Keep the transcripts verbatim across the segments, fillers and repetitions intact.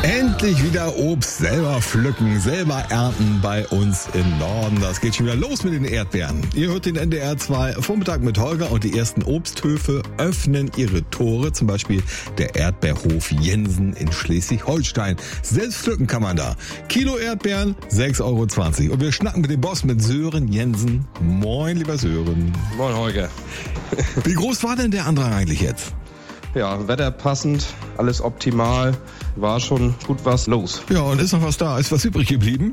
Endlich wieder Obst selber pflücken, selber ernten bei uns im Norden. Das geht schon wieder los mit den Erdbeeren. Ihr hört den N D R zwei Vormittag mit Holger und die ersten Obsthöfe öffnen ihre Tore. Zum Beispiel der Erdbeerhof Jensen in Schleswig-Holstein. Selbst pflücken kann man da. Kilo Erdbeeren sechs Euro zwanzig. Und wir schnacken mit dem Boss, mit Sören Jensen. Moin, lieber Sören. Moin, Holger. Wie groß war denn der Andrang eigentlich jetzt? Ja, wetterpassend, alles optimal, war schon gut was los. Ja, und ist noch was da? Ist was übrig geblieben?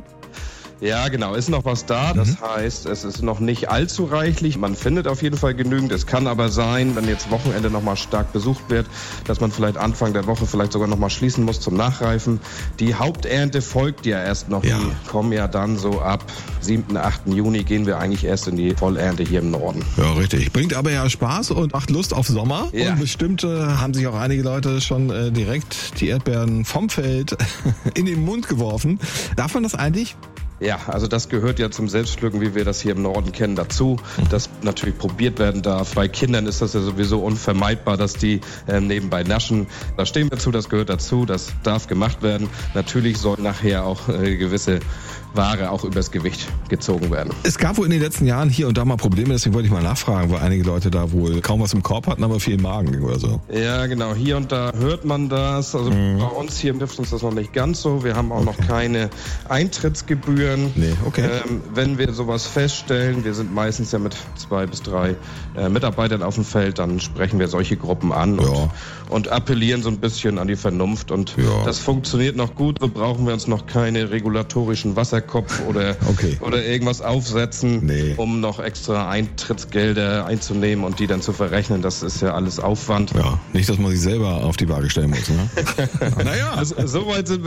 Ja, genau, ist noch was da. Das mhm. heißt, es ist noch nicht allzu reichlich. Man findet auf jeden Fall genügend. Es kann aber sein, wenn jetzt Wochenende nochmal stark besucht wird, dass man vielleicht Anfang der Woche vielleicht sogar nochmal schließen muss zum Nachreifen. Die Haupternte folgt ja erst noch. Ja. Die kommen ja dann so ab siebten, achten Juni gehen wir eigentlich erst in die Vollernte hier im Norden. Ja, richtig. Bringt aber ja Spaß und macht Lust auf Sommer. Ja. Und bestimmt äh, haben sich auch einige Leute schon äh, direkt die Erdbeeren vom Feld in den Mund geworfen. Darf man das eigentlich? Ja, also das gehört ja zum Selbstpflücken, wie wir das hier im Norden kennen, dazu, dass natürlich probiert werden darf. Bei Kindern ist das ja sowieso unvermeidbar, dass die äh, nebenbei naschen. Da stehen wir zu, das gehört dazu, das darf gemacht werden. Natürlich soll nachher auch äh, gewisse Ware auch übers Gewicht gezogen werden. Es gab wohl in den letzten Jahren hier und da mal Probleme, deswegen wollte ich mal nachfragen, weil einige Leute da wohl kaum was im Korb hatten, aber viel im Magen oder so. Ja, genau, hier und da hört man das. Also mhm. bei uns hier trifft uns das noch nicht ganz so. Wir haben auch okay. noch keine Eintrittsgebühren. Nee, okay. Ähm, wenn wir sowas feststellen, wir sind meistens ja mit zwei bis drei äh, Mitarbeitern auf dem Feld, dann sprechen wir solche Gruppen an ja. und, und appellieren so ein bisschen an die Vernunft. Und ja. das funktioniert noch gut. So brauchen wir uns noch keine regulatorischen Wasser Kopf oder, okay. oder irgendwas aufsetzen, nee. um noch extra Eintrittsgelder einzunehmen und die dann zu verrechnen. Das ist ja alles Aufwand. Ja, nicht, dass man sich selber auf die Waage stellen muss. Ne? Naja, also, so weit sind wir